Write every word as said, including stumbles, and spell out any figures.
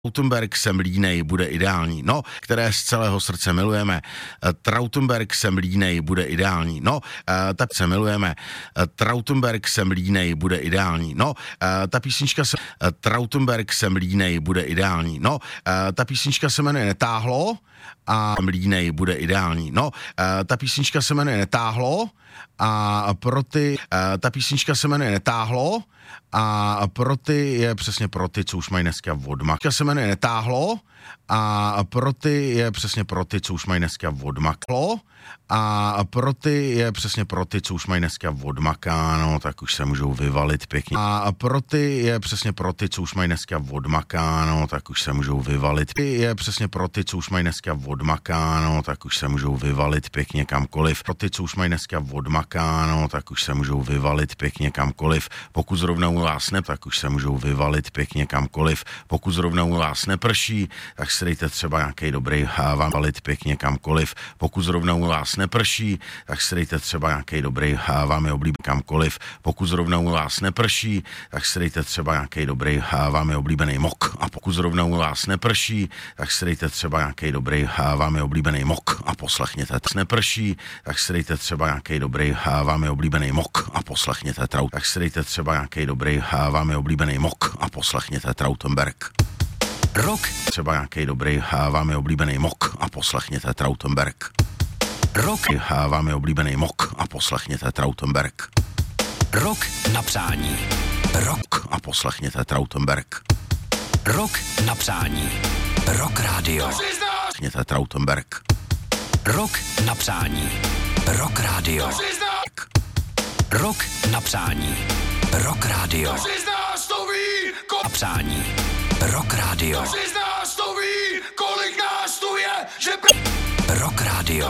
Trautenberg jsem línej, bude ideální, no, které z celého srdce milujeme. Trautenberg jsem línej, bude ideální, no, tak se milujeme. Trautenberg jsem línej, bude ideální, no, ta písnička se... Trautenberg jsem línej, bude ideální, no, ta písnička se jmenuje Netáhlo a línej, bude ideální, no, ta písnička se jmenuje Netáhlo a pro ty... Ta písnička se jmenuje Netáhlo a pro ty je přesně pro ty, co už mají dneska odmak. Se jmenuje Netáhlo a pro ty je přesně pro ty, co už mají dneska odmaklo a pro ty je přesně pro ty, co už mají dneska odmakáno, tak už se můžou vyvalit pěkně. A pro ty je přesně pro ty, co už mají dneska odmakáno, tak už se můžou vyvalit. Je přesně pro ty, co už mají dneska odmakáno, tak už se můžou vyvalit pěkně kamkoliv. Pro ty, co už mají dneska odmakáno, tak už se můžou vyvalit pěkně kamkoliv. Pokud zrovna u vás ne, tak už se můžou vyvalit pěkně kamkoliv. Pokud zrovna u vás neprší, tak si dejte třeba nějaký dobrý vám valit pěkně kamkoliv. Pokud zrovna u vás neprší, tak si dejte třeba nějaký dobrý vám je oblíbený kamkoliv. Pokud zrovna u vás neprší, tak si dejte třeba nějaký dobrý vám je oblíbený mok. A pokud zrovna u vás neprší, tak si dejte třeba nějaký dobrý vám je oblíbený mok a poslechněte. Neprší, tak si dejte třeba nějaký dobrý vám je oblíbený mok a poslechněte Traut. Tak si dejte třeba nějaký dobrý vám je oblíbený mok a poslechněte Trautenberg. Rock. Třeba nějaký dobrý vám je oblíbený mok a poslechněte Trautenberg. Rock. Vám je oblíbený mok a poslechněte Trautenberg. Rock na přání. Rock a poslechněte Trautenberg. Rock na přání. Rock Radio. Poslechněte Trautenberg. Rock na přání. Rock Radio. Rock na přání. Rock Radio. Na přání. Rock Radio. Rock Radio.